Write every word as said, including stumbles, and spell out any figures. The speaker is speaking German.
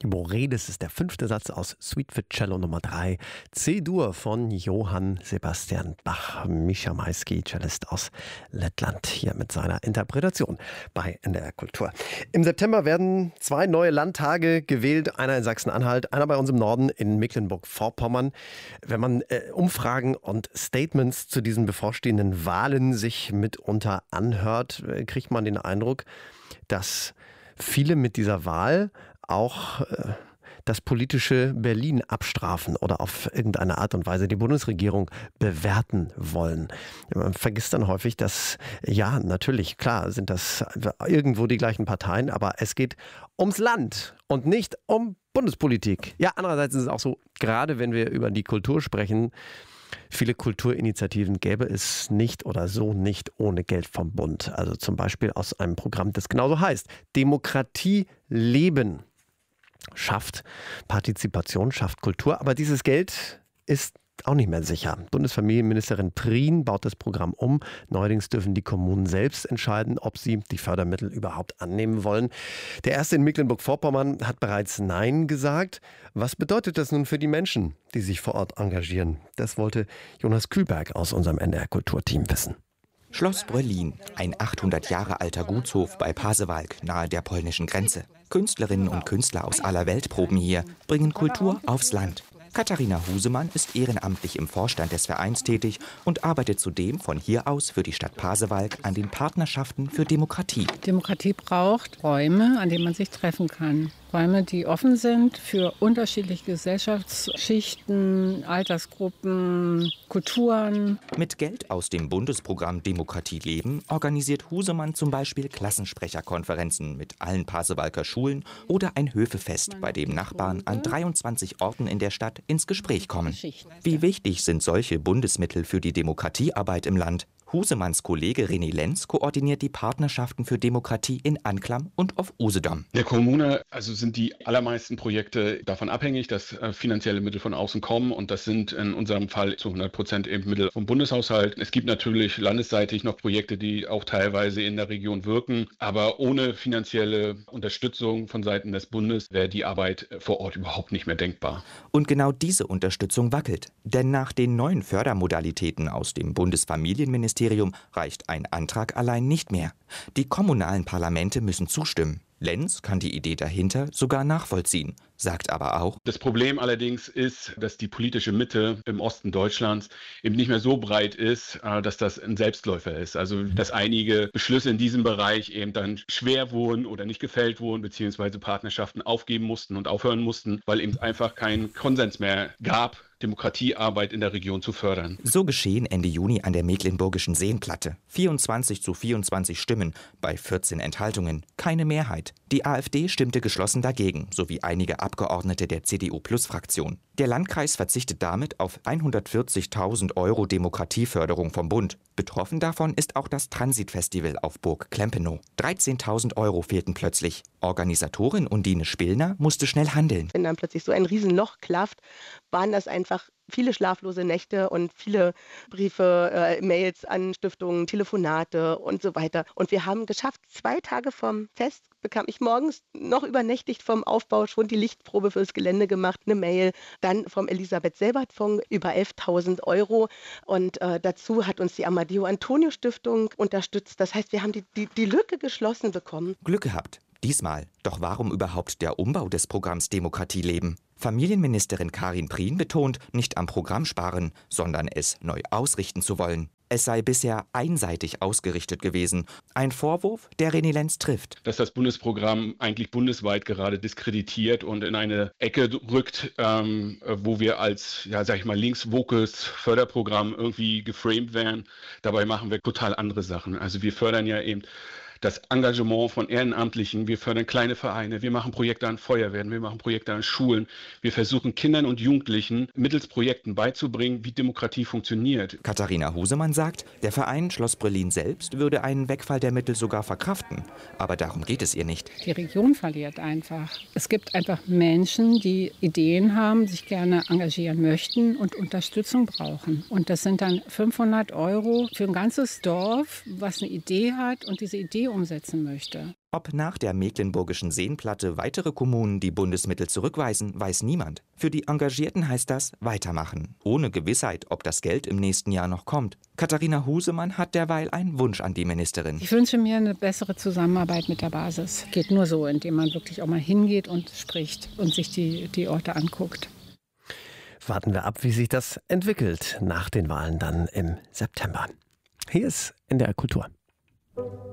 Boré, das ist der fünfte Satz aus Suite für Cello Nummer drei, C-Dur von Johann Sebastian Bach. Mischa Maisky, Cellist aus Lettland, hier mit seiner Interpretation bei N D R Kultur. Im September werden zwei neue Landtage gewählt, einer in Sachsen-Anhalt, einer bei uns im Norden in Mecklenburg-Vorpommern. Wenn man äh, Umfragen und Statements zu diesen bevorstehenden Wahlen sich mitunter anhört, äh, kriegt man den Eindruck, dass viele mit dieser Wahl auch äh, das politische Berlin abstrafen oder auf irgendeine Art und Weise die Bundesregierung bewerten wollen. Man vergisst dann häufig, dass, ja, natürlich, klar, sind das irgendwo die gleichen Parteien, aber es geht ums Land und nicht um Bundespolitik. Ja, andererseits ist es auch so, gerade wenn wir über die Kultur sprechen, viele Kulturinitiativen gäbe es nicht oder so nicht ohne Geld vom Bund. Also zum Beispiel aus einem Programm, das genauso heißt: Demokratie leben. Schafft Partizipation, schafft Kultur. Aber dieses Geld ist auch nicht mehr sicher. Bundesfamilienministerin Prien baut das Programm um. Neuerdings dürfen die Kommunen selbst entscheiden, ob sie die Fördermittel überhaupt annehmen wollen. Der erste in Mecklenburg-Vorpommern hat bereits Nein gesagt. Was bedeutet das nun für die Menschen, die sich vor Ort engagieren? Das wollte Jonas Kühlberg aus unserem N D R-Kulturteam wissen. Schloss Bröllin, ein achthundert Jahre alter Gutshof bei Pasewalk nahe der polnischen Grenze. Künstlerinnen und Künstler aus aller Welt proben hier, bringen Kultur aufs Land. Katharina Husemann ist ehrenamtlich im Vorstand des Vereins tätig und arbeitet zudem von hier aus für die Stadt Pasewalk an den Partnerschaften für Demokratie. Demokratie braucht Räume, an denen man sich treffen kann. Räume, die offen sind für unterschiedliche Gesellschaftsschichten, Altersgruppen, Kulturen. Mit Geld aus dem Bundesprogramm Demokratie leben organisiert Husemann zum Beispiel Klassensprecherkonferenzen mit allen Pasewalker Schulen oder ein Höfefest, bei dem Nachbarn an dreiundzwanzig Orten in der Stadt ins Gespräch kommen. Wie wichtig sind solche Bundesmittel für die Demokratiearbeit im Land? Husemanns Kollege René Lenz koordiniert die Partnerschaften für Demokratie in Anklam und auf Usedom. In der Kommune also sind die allermeisten Projekte davon abhängig, dass äh, finanzielle Mittel von außen kommen, und das sind in unserem Fall zu hundert Prozent eben Mittel vom Bundeshaushalt. Es gibt natürlich landesseitig noch Projekte, die auch teilweise in der Region wirken, aber ohne finanzielle Unterstützung von Seiten des Bundes wäre die Arbeit vor Ort überhaupt nicht mehr denkbar. Und genau diese Unterstützung wackelt, denn nach den neuen Fördermodalitäten aus dem Bundesfamilienministerium reicht ein Antrag allein nicht mehr. Die kommunalen Parlamente müssen zustimmen. Lenz kann die Idee dahinter sogar nachvollziehen, sagt aber auch: Das Problem allerdings ist, dass die politische Mitte im Osten Deutschlands eben nicht mehr so breit ist, dass das ein Selbstläufer ist. Also dass einige Beschlüsse in diesem Bereich eben dann schwer wurden oder nicht gefällt wurden, beziehungsweise Partnerschaften aufgeben mussten und aufhören mussten, weil eben einfach kein Konsens mehr gab, Demokratiearbeit in der Region zu fördern. So geschehen Ende Juni an der Mecklenburgischen Seenplatte. vierundzwanzig zu vierundzwanzig Stimmen bei vierzehn Enthaltungen. Keine Mehrheit. Die AfD stimmte geschlossen dagegen, sowie einige Abgeordnete der C D U-Plus-Fraktion. Der Landkreis verzichtet damit auf hundertvierzigtausend Euro Demokratieförderung vom Bund. Betroffen davon ist auch das Transitfestival auf Burg Klempenow. dreizehntausend Euro fehlten plötzlich. Organisatorin Undine Spillner musste schnell handeln. Wenn dann plötzlich so ein Riesenloch klafft, waren das einfach viele schlaflose Nächte und viele Briefe, äh, Mails an Stiftungen, Telefonate und so weiter. Und wir haben geschafft, zwei Tage vom Fest bekam ich morgens noch übernächtigt vom Aufbau schon die Lichtprobe fürs Gelände gemacht, eine Mail, dann vom Elisabeth-Selbert-Fonds über elftausend Euro, und äh, dazu hat uns die Amadeo Antonio Stiftung unterstützt. Das heißt, wir haben die, die, die Lücke geschlossen bekommen. Glück gehabt. Diesmal. Doch warum überhaupt der Umbau des Programms Demokratie leben? Familienministerin Karin Prien betont, nicht am Programm sparen, sondern es neu ausrichten zu wollen. Es sei bisher einseitig ausgerichtet gewesen. Ein Vorwurf, der René Lenz trifft. Dass das Bundesprogramm eigentlich bundesweit gerade diskreditiert und in eine Ecke rückt, ähm, wo wir als, ja, sag ich mal, links-wokes Förderprogramm irgendwie geframed werden. Dabei machen wir total andere Sachen. Also wir fördern ja eben das Engagement von Ehrenamtlichen, wir fördern kleine Vereine, wir machen Projekte an Feuerwehren, wir machen Projekte an Schulen. Wir versuchen Kindern und Jugendlichen mittels Projekten beizubringen, wie Demokratie funktioniert. Katharina Husemann sagt, der Verein Schloss Bröllin selbst würde einen Wegfall der Mittel sogar verkraften. Aber darum geht es ihr nicht. Die Region verliert einfach. Es gibt einfach Menschen, die Ideen haben, sich gerne engagieren möchten und Unterstützung brauchen. Und das sind dann fünfhundert Euro für ein ganzes Dorf, was eine Idee hat und diese Idee umsetzen möchte. Ob nach der Mecklenburgischen Seenplatte weitere Kommunen die Bundesmittel zurückweisen, weiß niemand. Für die Engagierten heißt das weitermachen, ohne Gewissheit, ob das Geld im nächsten Jahr noch kommt. Katharina Husemann hat derweil einen Wunsch an die Ministerin. Ich wünsche mir eine bessere Zusammenarbeit mit der Basis. Geht nur so, indem man wirklich auch mal hingeht und spricht und sich die, die Orte anguckt. Warten wir ab, wie sich das entwickelt nach den Wahlen dann im September. Hier ist N D R Kultur.